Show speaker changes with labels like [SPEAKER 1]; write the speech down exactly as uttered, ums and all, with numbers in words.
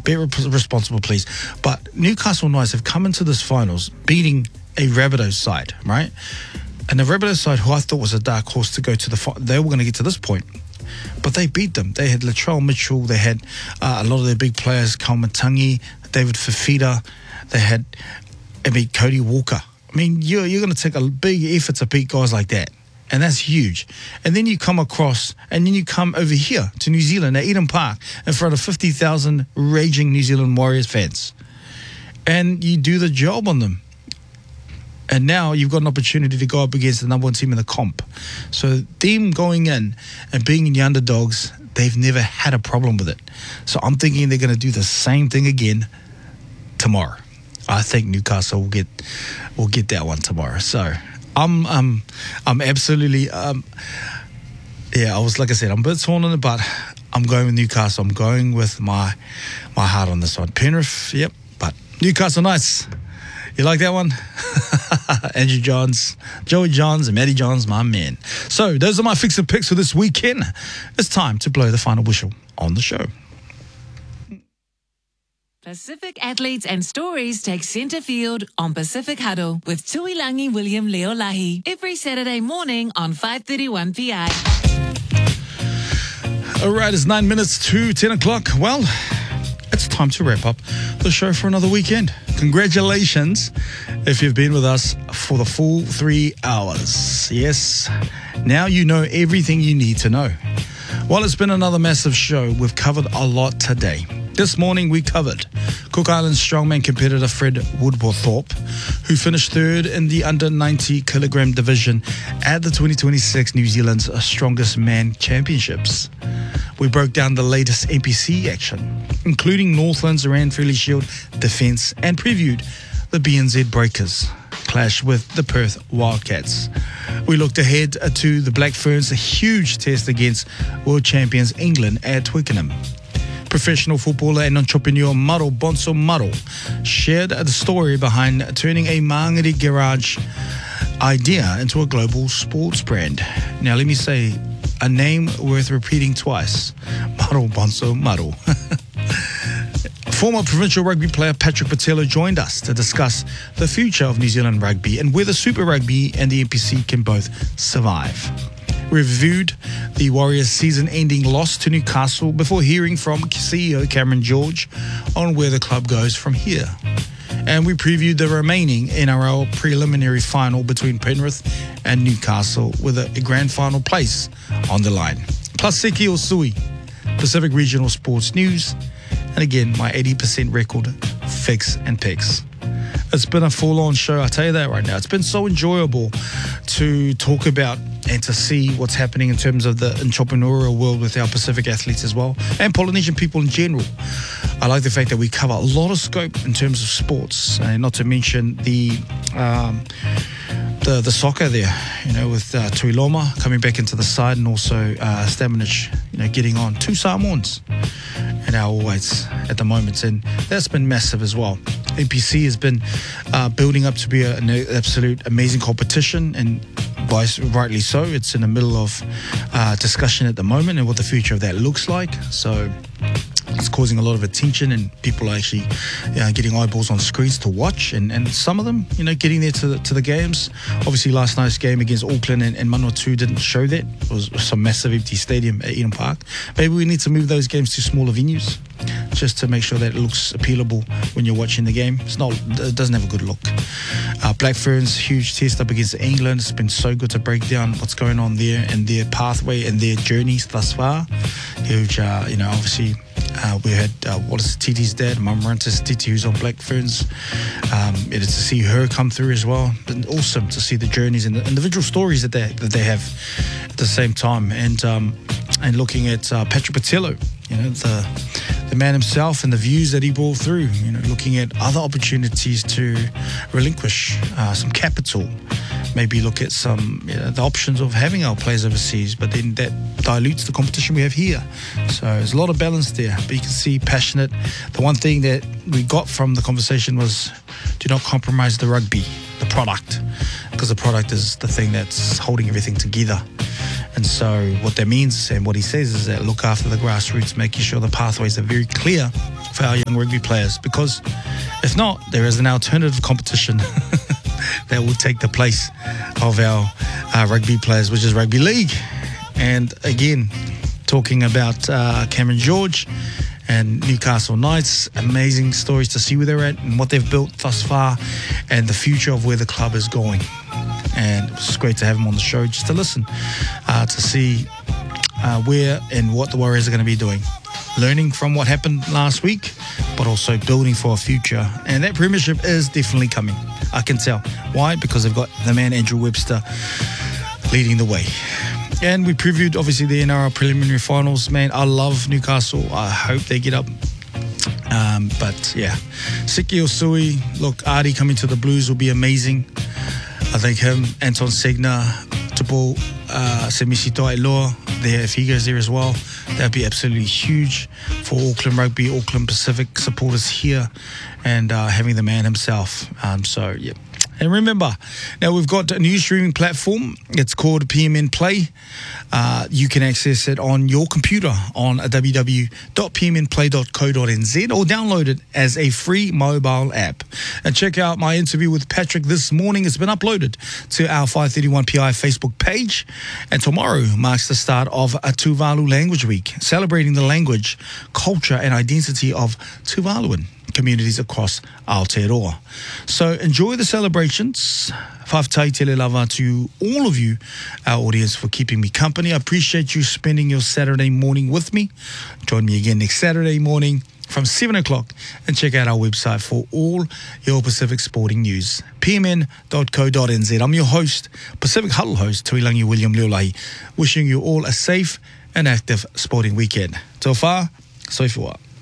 [SPEAKER 1] Be responsible, please. But Newcastle Knights have come into this finals beating a Rabbitohs side, right? And the Rabbitohs side, who I thought was a dark horse to go to the final, they were going to get to this point. But they beat them. They had Latrell Mitchell. They had uh, a lot of their big players, Kaumatangi, David Fifita. They had, I mean, Cody Walker. I mean, you're, you're going to take a big effort to beat guys like that. And that's huge. And then you come across, and then you come over here to New Zealand at Eden Park in front of fifty thousand raging New Zealand Warriors fans. And you do the job on them. And now you've got an opportunity to go up against the number one team in the comp. So them going in and being the underdogs, they've never had a problem with it. So I'm thinking they're going to do the same thing again tomorrow. I think Newcastle will get will get that one tomorrow. So I'm um I'm absolutely um yeah. I was like I said, I'm a bit torn on it, but I'm going with Newcastle. I'm going with my my heart on this one. Penrith, yep, but Newcastle Knights. You like that one? Andrew Johns, Joey Johns, and Matty Johns, my man. So those are my fixer picks for this weekend. It's time to blow the final whistle on the show.
[SPEAKER 2] Pacific athletes and stories take centre field on Pacific Huddle with Tuilangi William Leolahi every Saturday morning on five thirty-one P I.
[SPEAKER 1] All right, it's nine minutes to ten o'clock. Well, it's time to wrap up the show for another weekend. Congratulations if you've been with us for the full three hours. Yes, now you know everything you need to know. Well, it's been another massive show. We've covered a lot today. This morning we covered Cook Islands strongman competitor Fred Woodthorpe, who finished third in the under ninety kilogram division at the twenty twenty-six New Zealand's Strongest Man Championships. We broke down the latest N P C action, including Northland's Rand Fairley Shield defence, and previewed the B N Z Breakers clash with the Perth Wildcats. We looked ahead to the Black Ferns' huge test against world champions England at Twickenham. Professional footballer and entrepreneur Maro Bonso Maro shared the story behind turning a Mangere Garage idea into a global sports brand. Now, let me say a name worth repeating twice. Maro Bonso Maro. Former provincial rugby player Patrick Patello joined us to discuss the future of New Zealand rugby and whether Super Rugby and the N P C can both survive. We reviewed the Warriors' season-ending loss to Newcastle before hearing from C E O Cameron George on where the club goes from here. And we previewed the remaining N R L preliminary final between Penrith and Newcastle with a grand final place on the line. Plus Seki Osui, Pacific Regional Sports News, and again, my eighty percent record fix and picks. It's been a full-on show, I tell you that right now. It's been so enjoyable to talk about and to see what's happening in terms of the entrepreneurial world with our Pacific athletes as well, and Polynesian people in general. I like the fact that we cover a lot of scope in terms of sports, and not to mention the um, the, the soccer there, you know, with uh, Tui Loma coming back into the side, and also uh, Staminich, you know, getting on two Samoans and our weights at the moment, and that's been massive as well. N P C has been uh, building up to be a, an absolute amazing competition, and by, rightly so. It's in the middle of uh, discussion at the moment and what the future of that looks like. So it's causing a lot of attention, and people are actually you know, getting eyeballs on screens to watch, and, and some of them, you know, getting there to the, to the games. Obviously, last night's game against Auckland and, and Manawatu didn't show that. It was some massive empty stadium at Eden Park. Maybe we need to move those games to smaller venues just to make sure that it looks appealable when you're watching the game. It's not, it doesn't have a good look. Uh, Black Ferns, huge test up against England. It's been so good to break down what's going on there and their pathway and their journeys thus far. Huge, uh, you know, obviously uh, we had uh, what is Titi's dad, Mum Rantis Titi, who's on Black Ferns. Um, it is to see her come through as well. Been awesome to see the journeys and the individual stories that they that they have at the same time. And um, and looking at uh, Patrick Patello, you know, the the man himself and the views that he brought through, you know, looking at other opportunities to relinquish uh, some capital, maybe look at some, you know, the options of having our players overseas, but then that dilutes the competition we have here. So there's a lot of balance there, but you can see passionate. The one thing that we got from the conversation was do not compromise the rugby, the product, because the product is the thing that's holding everything together. And so what that means and what he says is that look after the grassroots, making sure the pathways are very clear for our young rugby players, because if not, there is an alternative competition that will take the place of our uh, rugby players, which is rugby league. And again, talking about uh, Cameron George and Newcastle Knights, amazing stories to see where they're at and what they've built thus far and the future of where the club is going. And it was great to have him on the show just to listen, uh, to see uh, where and what the Warriors are going to be doing. Learning from what happened last week, but also building for a future. And that premiership is definitely coming. I can tell. Why? Because they've got the man Andrew Webster leading the way. And we previewed, obviously, the N R L preliminary finals. Man, I love Newcastle. I hope they get up. Um, but, yeah. Siki Osui, look, Artie coming to the Blues will be amazing. I think him, Anton Segner, Tupo, uh, Semisito Ailoa, there, if he goes there as well, that'd be absolutely huge for Auckland Rugby, Auckland Pacific supporters here, and uh, having the man himself. Um, so, yeah. And remember, now we've got a new streaming platform. It's called P M N Play. Uh, you can access it on your computer on w w w dot p m n play dot co dot n z or download it as a free mobile app. And check out my interview with Patrick this morning. It's been uploaded to our five thirty-one P I Facebook page. And tomorrow marks the start of a Tuvalu Language Week, celebrating the language, culture and identity of Tuvaluan communities across Aotearoa. So enjoy the celebrations. Whaftai tele lava to all of you, our audience, for keeping me company. I appreciate you spending your Saturday morning with me. Join me again next Saturday morning from seven o'clock and check out our website for all your Pacific sporting news, p m n dot co dot n z. I'm your host, Pacific Huddle host, Tuilangi William Leolahi, wishing you all a safe and active sporting weekend. Tō whā, soifua.